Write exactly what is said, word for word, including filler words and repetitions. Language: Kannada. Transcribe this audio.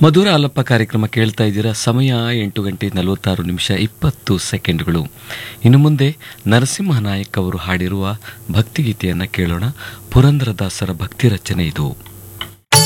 ಮಧುರ ಆಲಪ್ಪ ಕಾರ್ಯಕ್ರಮ ಕೇಳ್ತಾ ಇದ್ದೀರಾ. ಸಮಯ ಎಂಟು ಗಂಟೆ ನಲವತ್ತಾರು ನಿಮಿಷ ಇಪ್ಪತ್ತು ಸೆಕೆಂಡ್ಗಳು. ಇನ್ನು ಮುಂದೆ ನರಸಿಂಹ ನಾಯಕ್ ಅವರು ಹಾಡಿರುವ ಭಕ್ತಿಗೀತೆಯನ್ನು ಕೇಳೋಣ. ಪುರಂದರದಾಸರ ಭಕ್ತಿ ರಚನೆ ಇದು.